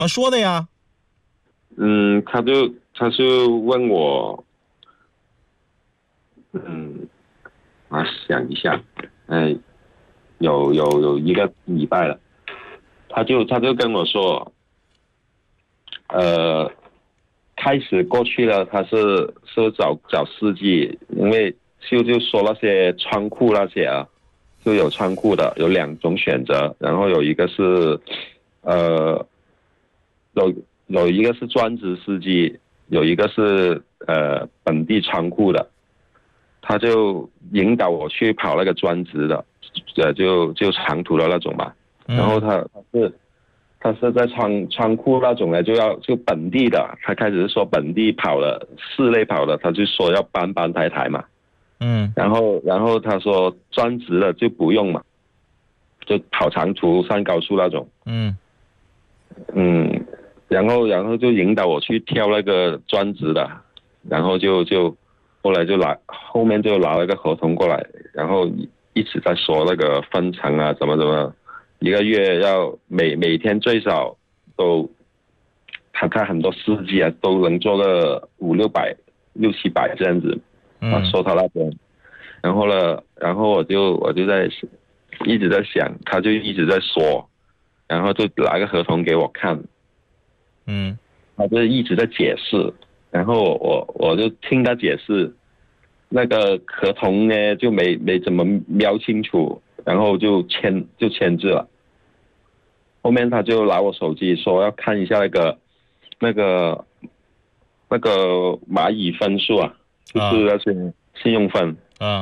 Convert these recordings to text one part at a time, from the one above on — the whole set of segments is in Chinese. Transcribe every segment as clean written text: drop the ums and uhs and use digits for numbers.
说的呀？ 他就问我，我想一下，有一个礼拜了，他就跟我说，开始过去了，他是找司机，因为就说那些仓库那些啊，就有仓库的有2种选择，然后有一个是有一个是专职司机，有一个是本地仓库的，他就引导我去跑那个专职的，就长途的那种吧。然后他是在仓库那种呢，就本地的，他开始是说本地跑的室内跑的，他就说要搬抬嘛。然后他说专职的就不用嘛，就跑长途上高速那种。然后就引导我去挑那个专职的，然后就后来后面就拿了个合同过来，然后一直在说那个分成啊，怎么一个月要每天最少都，他很多司机啊都能做个500-600、600-700这样子，说他那边，然后我就在一直在想，他就一直在说，然后就拿个合同给我看，他就一直在解释，然后我就听他解释，那个合同呢就没怎么瞄清楚，然后就签字了。后面他就拿我手机说要看一下那个蚂蚁分数啊，就是那些信用分。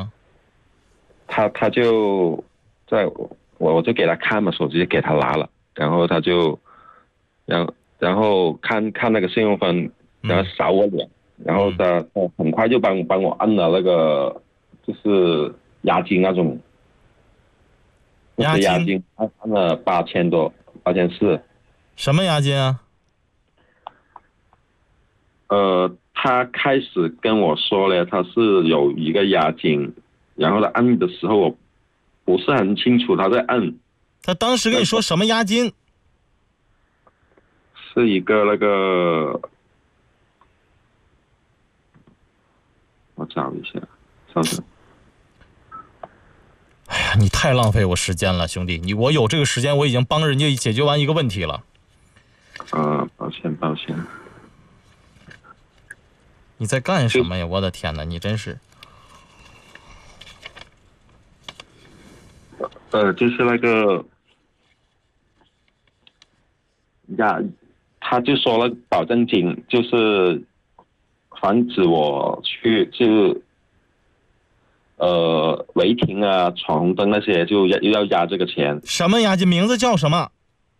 他就我就给他看嘛，手机给他拿了，然后他就然后看那个信用分，然后扫我脸，然后他很快就帮我按了那个就是押金那种，押金按了8000多，8400。 什么押金啊？ 他开始跟我说了，他是有一个押金，然后他按的时候我不是很清楚他在按。 他当时跟你说什么押金？ 是一个那个，我找一下，稍等。 哎呀，你太浪费我时间了，兄弟！我有这个时间，我已经帮人家解决完一个问题了。 抱歉。 你在干什么呀？我的天哪，你真是。 就是那个他就说了保证金，就是防止我去违停啊、闯红灯那些，就要押这个钱。 什么押金？名字叫什么？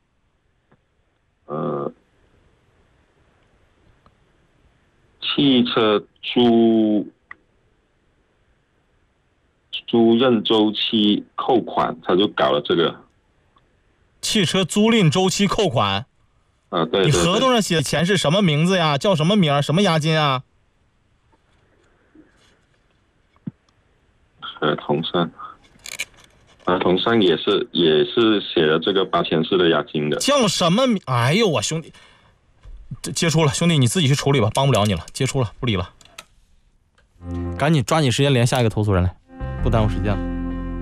汽车租赁周期扣款，他就搞了这个。 汽车租赁周期扣款。 对。 你合同上写的钱是什么名字呀？叫什么名？什么押金啊？ 合同上也是写了这个8400的押金的。 叫什么名？哎呦，我兄弟，接触了，兄弟你自己去处理吧，帮不了你了，接触了，不理了。赶紧抓紧时间连下一个投诉人来，不耽误时间了。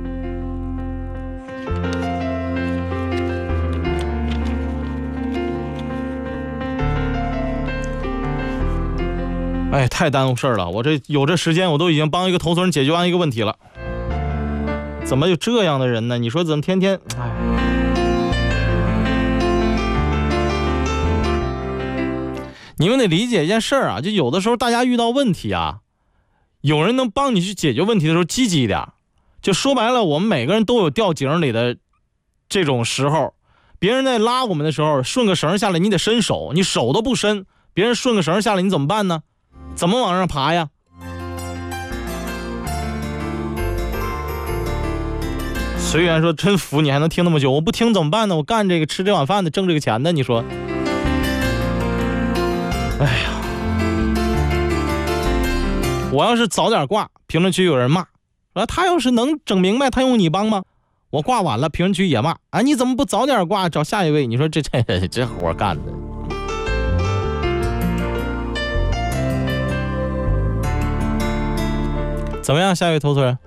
哎，太耽误事儿了！我这有这时间，我都已经帮一个投诉人解决完一个问题了。怎么有这样的人呢？你说怎么天天……哎，你们得理解一件事儿啊，就有的时候大家遇到问题啊，有人能帮你去解决问题的时候，积极一点。就说白了，我们每个人都有掉井里的这种时候，别人在拉我们的时候，顺个绳下来，你得伸手，你手都不伸，别人顺个绳下来，你怎么办呢？怎么往上爬呀？随缘说真服你还能听那么久，我不听怎么办呢？我干这个吃这碗饭的，挣这个钱的，你说？哎呀，我要是早点挂，评论区有人骂，说他要是能整明白，他用你帮吗？我挂晚了，评论区也骂，啊，你怎么不早点挂，找下一位？你说这活干的。 怎么样，下一位投资人？